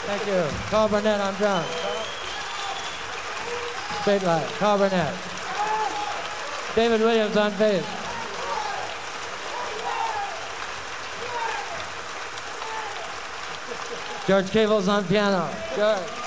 Thank you. Carl Burnett on drums. Straight right. Carl Burnett. David Williams on bass. George Cable's on piano. George.